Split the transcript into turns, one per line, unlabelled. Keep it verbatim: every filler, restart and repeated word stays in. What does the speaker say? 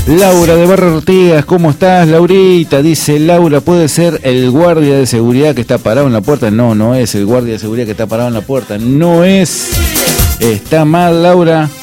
Laura de Barrio Ortigas, ¿cómo estás, Laurita? Dice Laura, ¿puede ser el guardia de seguridad que está parado en la puerta? No, no es el guardia de seguridad que está parado en la puerta, no es. Está mal, Laura.